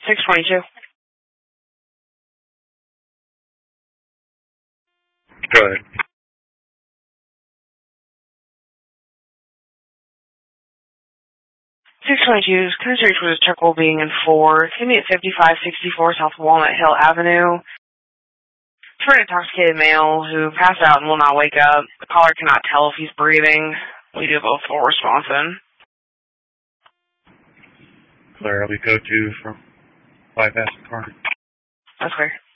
622. Go ahead. 622, can I search for the Turkle being in 4? Give me at 5564 South Walnut Hill Avenue. For an intoxicated male who passed out and will not wake up. The caller cannot tell if he's breathing. We do both full response in. Clear, I'll be code 2 from bypass the car. That's clear.